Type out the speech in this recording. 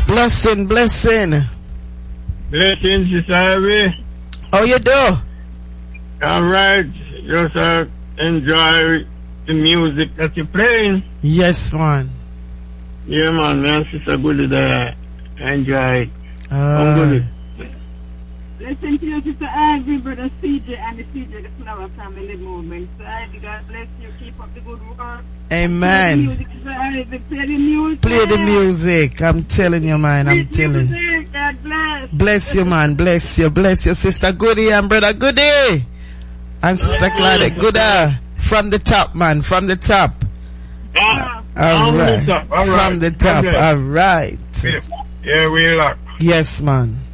Blessing. Blessings, Sister Ivy. How you do? Alright. Just enjoy the music that you're playing. Yes, man. Yeah, man. Sister Goody there. Enjoy it. I'm Listen to you, Sister Ivy, Brother CJ, and the CJ, the Flower Family Movement. So, Ivy, God bless you. Keep up the good work. Amen. Play the music. I'm telling you, man. I'm telling you. God bless. Bless you, man. Bless you. Bless you, Sister Goody and Brother Goody. And Sister Claudette Gooda. From the top, man. From the top. All right. From the top. All right. Yeah, we lock. Yes, man.